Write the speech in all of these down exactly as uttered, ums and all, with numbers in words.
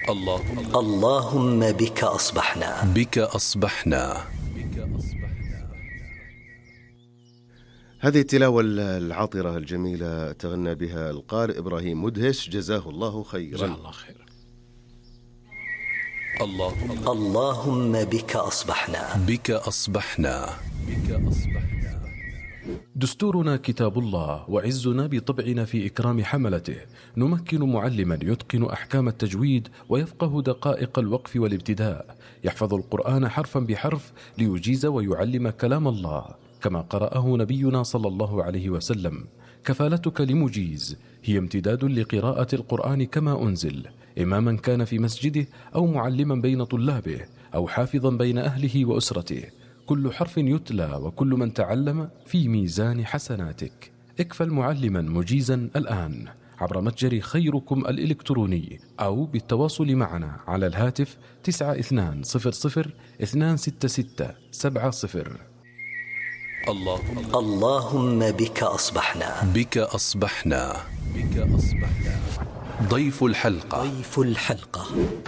اللهم اللهم بك أصبحنا. بك أصبحنا. هذه التلاوة العاطرة الجميلة تغنى بها القارئ إبراهيم مدهش، جزاه الله خيرا. جزاه الله خير. اللهم اللهم بك أصبحنا. بك أصبحنا. بك أصبحنا. دستورنا كتاب الله، وعزنا بطبعنا في إكرام حملته. نمكن معلما يتقن أحكام التجويد ويفقه دقائق الوقف والابتداء، يحفظ القرآن حرفا بحرف ليجيز ويعلم كلام الله كما قرأه نبينا صلى الله عليه وسلم. كفالتك لمجيز هي امتداد لقراءة القرآن كما أنزل، إماما كان في مسجده أو معلما بين طلابه أو حافظا بين أهله وأسرته. كل حرف يتلى وكل من تعلم في ميزان حسناتك. اكفل معلما مجيزا الآن عبر متجر خيركم الإلكتروني أو بالتواصل معنا على الهاتف تسعة اثنان صفر صفر اثنان ستة ستة سبعة صفر. اللهم اللهم بك أصبحنا. بك أصبحنا. بك أصبحنا. ضيف الحلقة. ضيف الحلقة.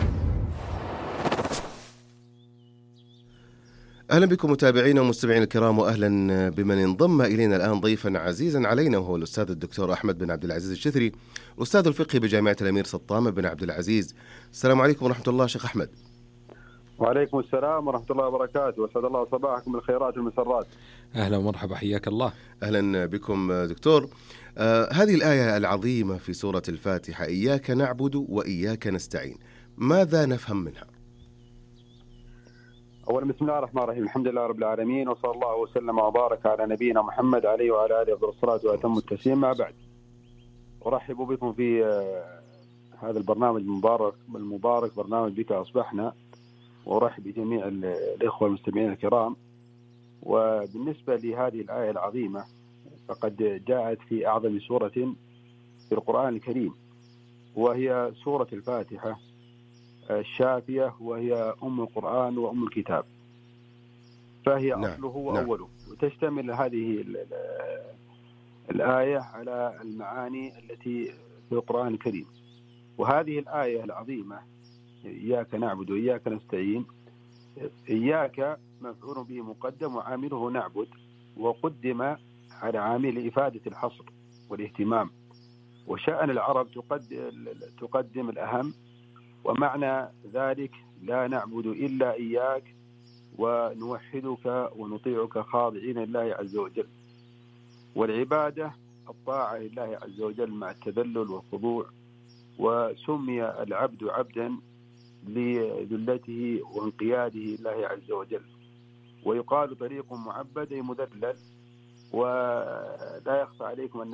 أهلا بكم متابعينا ومستمعين الكرام، وأهلا بمن انضم إلينا الآن ضيفا عزيزا علينا، وهو الأستاذ الدكتور أحمد بن عبد العزيز الشثري، أستاذ الفقه بجامعة الأمير سلطان بن عبد العزيز. السلام عليكم ورحمة الله شيخ أحمد. وعليكم السلام ورحمة الله وبركاته، وسعد الله صباحكم بالخيرات والمسرات. أهلا ومرحبا، حياك الله. أهلا بكم دكتور. آه هذه الآية العظيمة في سورة الفاتحة، إياك نعبد وإياك نستعين، ماذا نفهم منها؟ أولا بسم الله الرحمن الرحيم، الحمد لله رب العالمين، وصلى الله وسلم وبارك على نبينا محمد عليه وعلى آله أفضل الصلاة وأتم التسليم. ما بعد، أرحب بكم في هذا البرنامج المبارك المبارك برنامج بك أصبحنا، وأرحب بجميع الإخوة المستمعين الكرام. وبالنسبة لهذه الآية العظيمة فقد جاءت في أعظم سورة في القرآن الكريم، وهي سورة الفاتحة الشافية، وهي أم القرآن وأم الكتاب، فهي نعم. أصله نعم. وأوله. وتشتمل هذه الآية على المعاني التي في القرآن الكريم. وهذه الآية العظيمة إياك نعبد وإياك نستعين، إياك مفعول به مقدم وعامله نعبد، وقدم على عامل إفادة الحصر والاهتمام. وشأن العرب تقدم الأهم، ومعنى ذلك لا نعبد إلا إياك ونوحدك ونطيعك خاضعين لله عز وجل. والعبادة الطاعة لله عز وجل مع التذلل والخضوع. وسمي العبد عبدا لذلته وانقياده لله عز وجل. ويقال طريق معبد أي مذلل. ولا يخفى عليكم أن